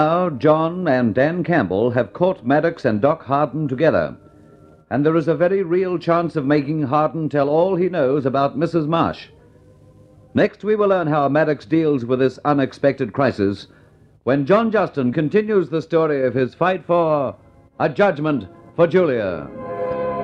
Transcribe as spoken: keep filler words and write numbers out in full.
Now John and Dan Campbell have caught Maddox and Doc Harden together, and there is a very real chance of making Harden tell all he knows about Missus Marsh. Next, we will learn how Maddox deals with this unexpected crisis when John Justin continues the story of his fight for a judgment for Julia.